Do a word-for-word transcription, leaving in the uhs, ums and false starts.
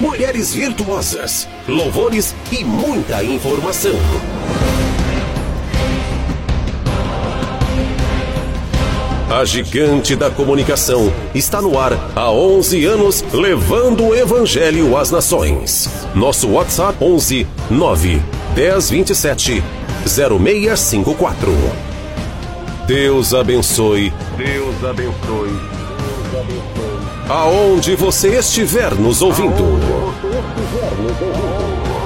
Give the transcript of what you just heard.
mulheres virtuosas, louvores e muita informação. A gigante da comunicação está no ar há onze anos, levando o evangelho às nações. Nosso WhatsApp onze nove dez vinte e sete zero seis cinco quatro. Deus abençoe. Deus abençoe. Deus abençoe. Aonde você estiver nos ouvindo.